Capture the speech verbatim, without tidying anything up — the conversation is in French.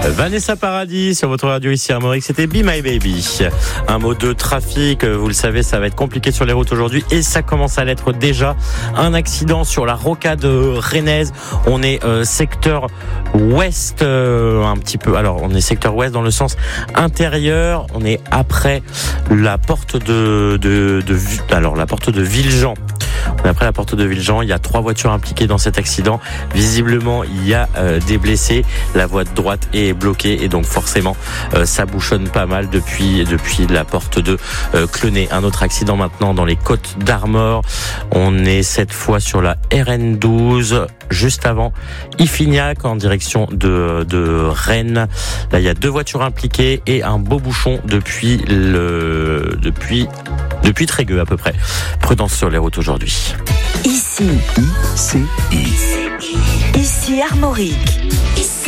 Vanessa Paradis sur votre radio ici à Armorique, c'était Be My Baby. Un mot de trafic, vous le savez, ça va être compliqué sur les routes aujourd'hui et ça commence à l'être déjà. Un accident sur la rocade rennaise. On est euh, secteur ouest, euh, un petit peu. Alors, on est secteur ouest dans le sens intérieur. On est après la porte de, de, de, de alors la porte de Villejean. Après la porte de Villejean, il y a trois voitures impliquées dans cet accident. Visiblement, il y a euh, des blessés. La voie de droite est bloquée et donc forcément, euh, ça bouchonne pas mal depuis depuis la porte de euh, Clenay. Un autre accident maintenant dans les Côtes d'Armor. On est cette fois sur la R N douze, juste avant Iffignac en direction de de Rennes. Là, il y a deux voitures impliquées et un beau bouchon depuis le depuis depuis Trégueux à peu près. Prudence sur les routes aujourd'hui. Ici, I C I. ici Armorique.